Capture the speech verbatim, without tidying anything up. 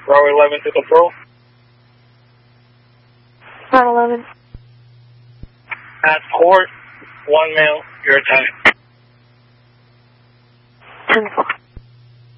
Bravo eleven to control. Bravo eleven. At court, one male, your time. ten four.